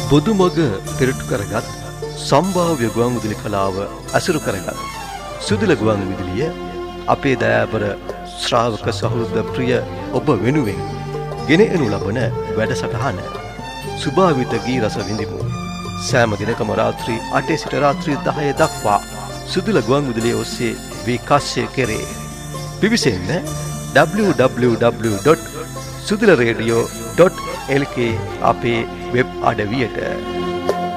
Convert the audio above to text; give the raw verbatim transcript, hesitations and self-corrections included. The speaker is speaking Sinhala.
බොදුමග පෙරටු කරගත් සම්භාව්‍ය ගුවන් විදුලි කලාව අසුරු කරගත් සුදුල ගුවන් විදුලිය අපේ දයාබර ශ්‍රාවක සහෘද ප්‍රිය ඔබ වෙනුවෙන් ගෙන එනු ලබන වැඩසටහන සුභාවිත ගී රස විඳිමු. සෑම දිනකම රාත්‍රී අටේ සිට රාත්‍රී දහය දක්වා සුදුල ගුවන් විදුලිය ඔස්සේ විකාශය කෙරේ. පිවිසෙන්න w w w dot sudula radio dot l k අපේ වෙබ් අඩවියට.